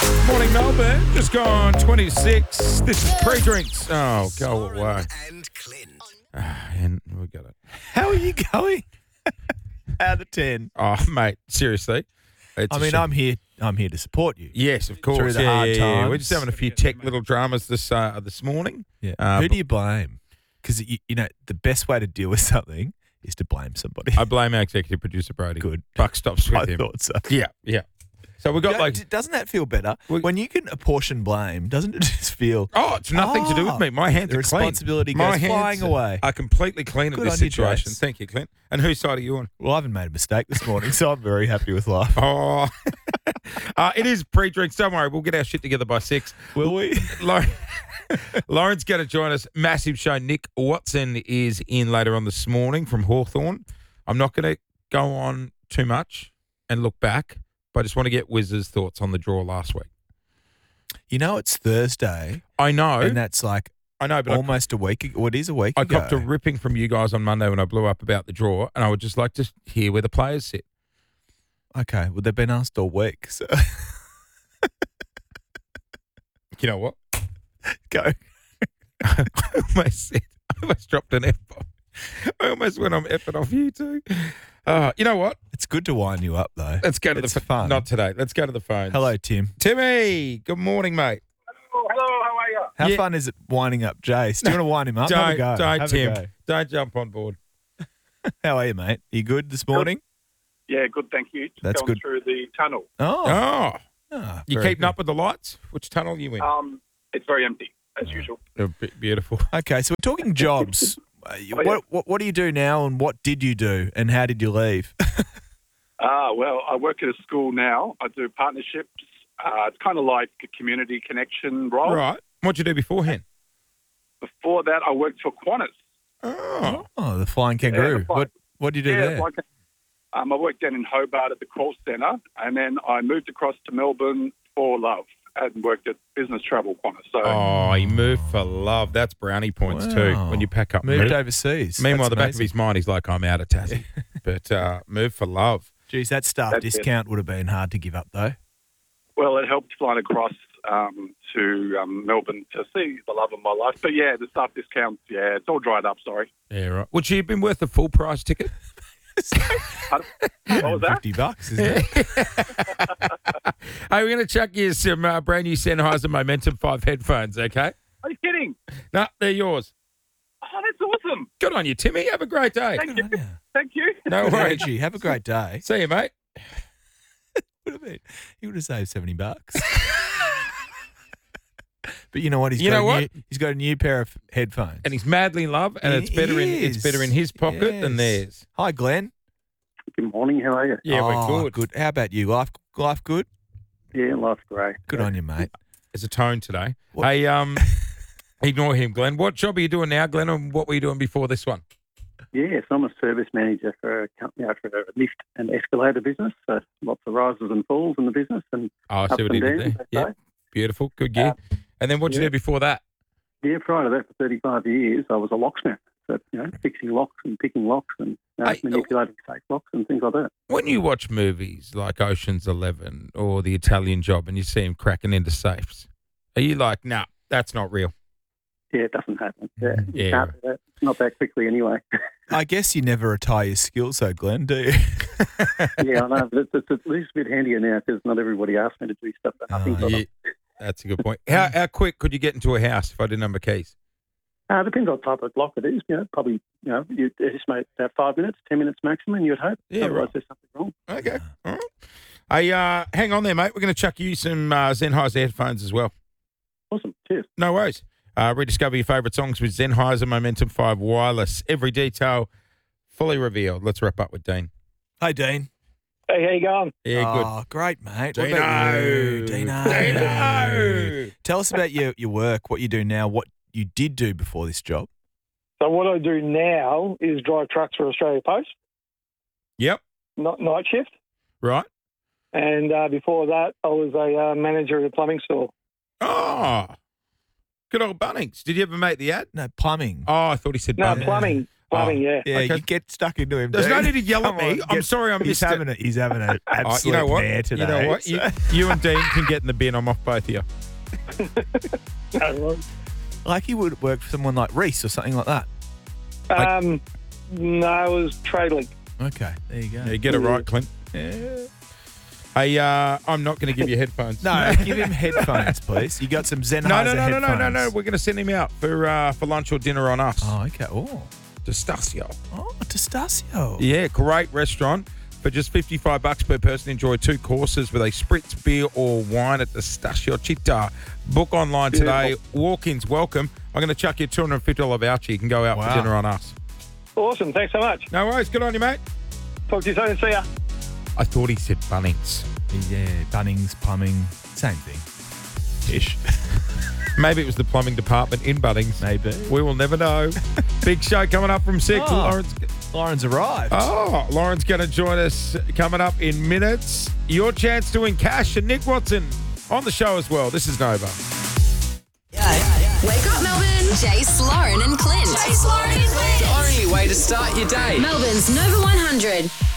Morning, Melbourne. Just gone 26. This is pre-drinks. Oh, go away. And Clint. And we got it. How are you going? Out of 10. Oh, mate, seriously. It's I a mean, shame. I'm here to support you. Yes, of course. through the hard We're times. just having a few tech little dramas this morning. Yeah. Who do you blame? Because you know the best way to deal with something is to blame somebody. I blame our executive producer, Brody. Good. Buck stops with I him. thought so. Yeah, yeah. So we got Doesn't that feel better when you can apportion blame? Doesn't it just feel? Oh, it's nothing to do with me. My hands the are clean. responsibility My goes hands flying away. are completely clean Good in this on you, situation. Jace. Thank you, Clint. And whose side are you on? Well, I haven't made a mistake this morning, so I'm very happy with life. Oh, it is pre-drinks. Don't worry, we'll get our shit together by 6. Will we? Lauren's going to join us. Massive show. Nick Watson is in later on this morning from Hawthorn. I'm not going to go on too much and look back, but I just want to get Wiz's thoughts on the draw last week. You know, it's Thursday, I know. and that's like I know, but almost a week ago. What is a week I ago? copped a ripping from you guys on Monday when I blew up about the draw, and I would just like to hear where the players sit. Okay, well, they've been asked all week, so You know what? go. I almost dropped an F-bomb. I almost went on effing off you too. You know what? It's good to wind you up, though. Let's go to It's the fun. Not today. Let's go to the phone. Hello, Tim. Timmy. Good morning, mate. Hello, how are you? How Yeah. fun is it winding up Jace? Do you want to wind him up? Have a go. Don't, Have a Tim. go. Don't jump on board. How are you, mate? You good this morning? Yeah, good, thank you. Just That's going good. through the tunnel. Oh. Oh, you very keeping good. up with the lights? Which tunnel are you in? It's very empty, as usual. Oh, beautiful. Okay, so we're talking jobs. yeah. What do you do now, and what did you do, and how did you leave? Well, I work at a school now. I do partnerships. It's kind of like a community connection role. Right. What'd you do beforehand? Before that, I worked for Qantas. Oh. Oh, the Flying Kangaroo. the fly- What did you do there? I worked down in Hobart at the call centre, and then I moved across to Melbourne for love and worked at business travel Qantas. So Oh, he moved for love. That's brownie points too Wow. when you pack up. Moved overseas. Meanwhile, That's the back of amazing. his mind, he's like, I'm out of Tassie. But moved for love. Geez, that staff That's it. discount would have been hard to give up, though. well, it helped flying across to Melbourne to see the love of my life. But yeah, the staff discounts, yeah, it's all dried up. Sorry. Yeah, right. Would you have been worth the full price ticket? What was that? $50, isn't it? Hey, we're going to chuck you some brand new Sennheiser Momentum 5 headphones, okay? Are you kidding? No, they're yours. Oh, that's awesome. Good on you, Timmy. Have a great day. Thank you. Yeah. Thank you. No Good worries. energy. Have a great day. See you, mate. Would have been. He would have saved $70. But you know what? You know what? He's got a new pair of headphones. And he's madly in love, and it's better in his pocket than theirs. Hi, Glenn. Good morning. How are you? Yeah, Oh, we're good. How about you? Life good? Yeah, life's great. Good on you, mate. There's a tone today. What- Hey, ignore him, Glenn. What job are you doing now, Glenn, and what were you doing before this one? Yes, I'm a service manager for a company, for a lift and escalator business. So lots of rises and falls in the business, and Oh, I ups see what he and did there. downs, they Yeah, say. beautiful. Good gear. And then what'd you yeah. do before that? Yeah, prior to that, for 35 years, I was a locksmith. So, fixing locks and picking locks and Hey, manipulating safe locks and things like that. When you watch movies like Ocean's 11 or The Italian Job and you see him cracking into safes, are you like, nah, that's not real? Yeah, it doesn't happen. Yeah, Yeah. you can't do that. Not that quickly anyway. I guess you never retire your skills, though, Glenn, do you? Yeah, I know. But it's at least a bit handier now because not everybody asks me to do stuff that nothing's on Yeah, that's a good point. How quick could you get into a house if I didn't have my keys? Depends on the type of lock it is. Probably, you estimate about 5 minutes, 10 minutes maximum, you'd hope. Yeah, Otherwise, right. there's something wrong. Okay. All right. Hey, hang on there, mate. We're going to chuck you some Sennheiser headphones as well. Awesome. Cheers. No worries. Rediscover your favourite songs with Sennheiser Momentum 5 Wireless. Every detail fully revealed. Let's wrap up with Dean. Hey, Dean. Hey, how you going? Yeah, Oh, great, mate. What Dino. about you? Dino. Dino. Tell us about your work, what you do now, what you did do before this job. So what I do now is drive trucks for Australia Post, Yep. night shift. Right. And before that, I was a manager at a plumbing store. Oh, good old Bunnings. Did you ever make the ad? No, plumbing. Oh, I thought he said No, Bunnings. plumbing. Plumbing, yeah. Yeah, Okay. you get stuck into him. There's dude. no need to yell Come at me. on, I'm sorry I he's missed it. having it. He's having an absolute You know what? mare today. You know what? You and Dean can get in the bin. I'm off both of you. Like he would work for someone like Reese or something like that. No, it was Trading. Okay, there you go. Yeah, get it right, Clint. Hey, I'm not going to give you headphones. No, give him headphones, please. You got some Sennheiser headphones. No. We're going to send him out for lunch or dinner on us. Oh, okay. D'Estasio. Oh, D'Estasio. Yeah, great restaurant. For just $55 per person, enjoy 2 courses with a spritz, beer or wine at D'Estasio Città. Book online today. Walk-ins welcome. I'm going to chuck you a $250 voucher. You can go out for dinner on us. Awesome. Thanks so much. No worries. Good on you, mate. Talk to you soon. See ya. I thought he said Bunnings. Yeah, Bunnings, plumbing, same thing. Ish. Maybe it was the plumbing department in Bunnings. Maybe. We will never know. Big show coming up from 6. Oh. Lauren's arrived. Oh, Lauren's going to join us coming up in minutes. Your chance to win cash and Nick Watson on the show as well. This is Nova. Wake up, Melbourne. Jace, Lauren and Clint. Jace, Lauren and Clint. The only way to start your day. Melbourne's Nova 100.